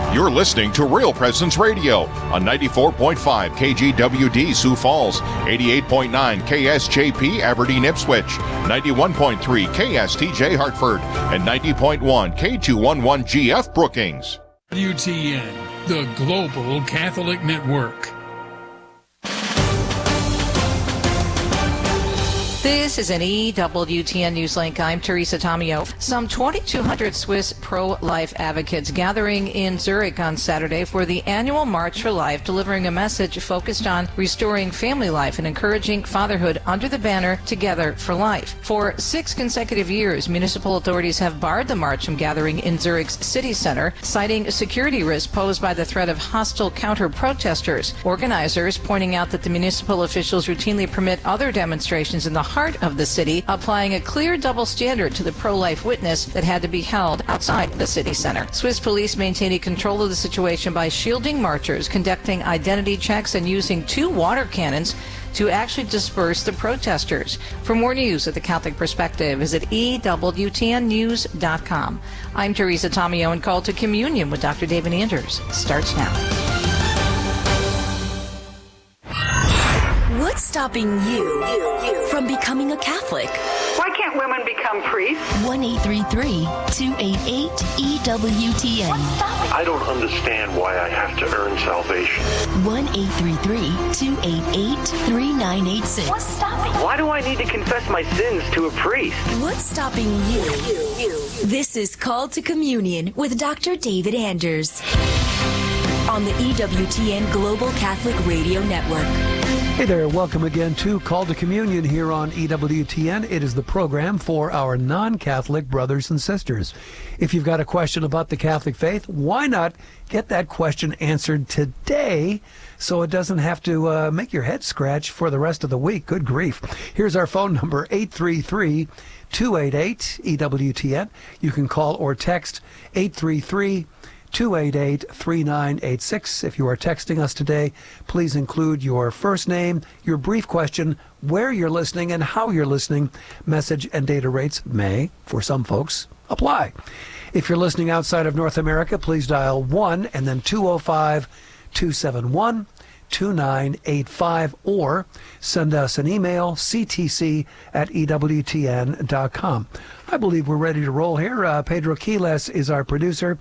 You're listening to Real Presence Radio on 94.5 KGWD Sioux Falls, 88.9 KSJP Aberdeen Ipswich, 91.3 KSTJ Hartford, and 90.1 K211GF Brookings. WTN, the Global Catholic Network. This is an EWTN Newslink. I'm Teresa Tomeo. Some 2,200 Swiss pro-life advocates gathering in Zurich on Saturday for the annual March for Life, delivering a message focused on restoring family life and encouraging fatherhood under the banner Together for Life. For 6 consecutive years, municipal authorities have barred the march from gathering in Zurich's city center, citing a security risk posed by the threat of hostile counter-protesters. Organizers pointing out that the municipal officials routinely permit other demonstrations in the heart of the city, applying a clear double standard to the pro-life witness that had to be held outside the city center. Swiss police maintaining control of the situation by shielding marchers, conducting identity checks, and using 2 water cannons to actually disperse the protesters. For more news at the Catholic Perspective, visit EWTNnews.com. I'm Teresa Tomeo, and Call to Communion with Dr. David Anders starts now. What's stopping you from becoming a Catholic? Why can't women become priests? 1-833-288-EWTN. I don't understand why I have to earn salvation. 1-833-288-3986. What's stopping? Why do I need to confess my sins to a priest? What's stopping you? This is Call to Communion with Dr. David Anders on the EWTN Global Catholic Radio Network. Hey there, welcome again to Call to Communion here on EWTN. It is the program for our non-Catholic brothers and sisters. If you've got a question about the Catholic faith, why not get that question answered today so it doesn't have to make your head scratch for the rest of the week? Good grief. Here's our phone number, 833-288-EWTN. You can call or text 833-288-3986. If you are texting us today, please include your first name, your brief question, where you're listening, and how you're listening. Message and data rates may, for some folks, apply. If you're listening outside of North America, please dial 1 and then 205-271-2985, or send us an email, ctc@ewtn.com. I believe we're ready to roll here. Pedro Quiles is our producer.